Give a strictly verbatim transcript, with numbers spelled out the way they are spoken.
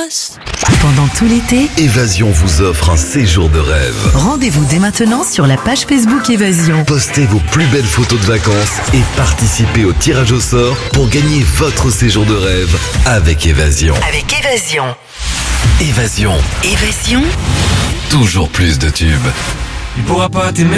us. Pendant tout l'été, Évasion vous offre un séjour de rêve. rendez-vous dès maintenant sur la page Facebook Évasion. Postez vos plus belles photos de vacances et participez au tirage au sort pour gagner votre séjour de rêve avec Évasion. Avec Évasion. Évasion, Évasion. toujours plus de tubes. Il pourra pas t'aimer.